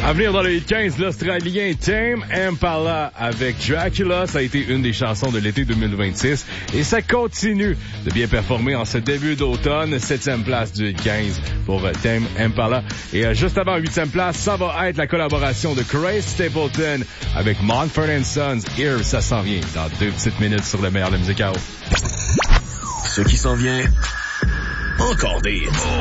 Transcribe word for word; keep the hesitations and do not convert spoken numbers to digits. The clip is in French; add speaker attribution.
Speaker 1: À venir dans le hit quinze, l'Australien Tame Impala avec Dracula. Ça a été une des chansons de l'été deux mille vingt-six. Et ça continue de bien performer en ce début d'automne. Septième place du hit quinze pour Tame Impala. Et euh, juste avant huitième place, ça va être la collaboration de Grace Stapleton avec Mumford and Sons. Here, ça s'en vient dans deux petites minutes sur le meilleur de la musique à eau.
Speaker 2: Ce qui s'en vient, encore des hits.